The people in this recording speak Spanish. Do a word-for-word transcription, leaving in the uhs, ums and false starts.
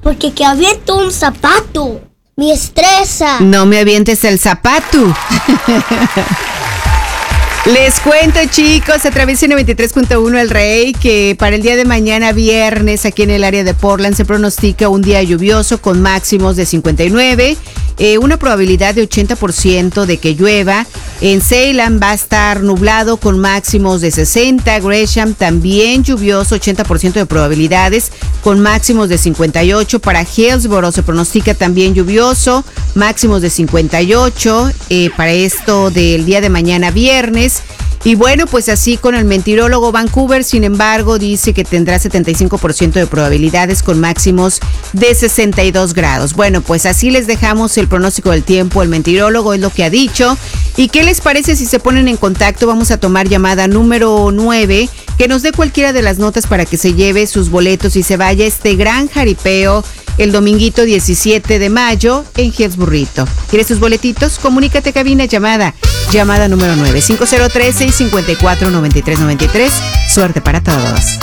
Porque que aviento un zapato. Me estresa. No me avientes el zapato. Les cuento, chicos, a través de noventa y tres punto uno El Rey, que para el día de mañana, viernes, aquí en el área de Portland, se pronostica un día lluvioso con máximos de cincuenta y nueve, eh, una probabilidad de ochenta por ciento de que llueva. En Salem va a estar nublado con máximos de sesenta. Gresham también lluvioso, ochenta por ciento de probabilidades con máximos de cincuenta y ocho. Para Hillsborough se pronostica también lluvioso, máximos de cincuenta y ocho eh, para esto del día de mañana viernes. Y bueno, pues así con el mentirólogo. Vancouver, sin embargo, dice que tendrá setenta y cinco por ciento de probabilidades con máximos de sesenta y dos grados. Bueno, pues así les dejamos el pronóstico del tiempo. El mentirólogo es lo que ha dicho. ¿Y qué les parece si se ponen en contacto? Vamos a tomar llamada número nueve, que nos dé cualquiera de las notas para que se lleve sus boletos y se vaya a este gran jaripeo el dominguito diecisiete de mayo en Hillsborough. ¿Quieres tus boletitos? Comunícate, cabina, llamada. Llamada número nueve, cinco cero tres, seis cinco cuatro, nueve tres nueve tres. Suerte para todos.